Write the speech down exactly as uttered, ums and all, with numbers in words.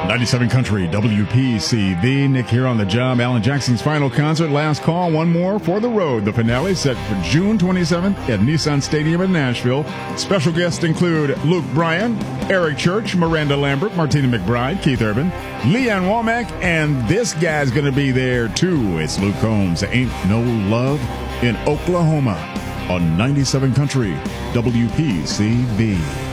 ninety-seven Country, W P C V. Nick here on the job. Alan Jackson's final concert, Last Call. One more for the road. The finale set for June twenty-seventh at Nissan Stadium in Nashville. Special guests include Luke Bryan, Eric Church, Miranda Lambert, Martina McBride, Keith Urban, Leanne Womack, and this guy's going to be there too. It's Luke Combs. Ain't No Love in Oklahoma on ninety-seven Country, W P C V.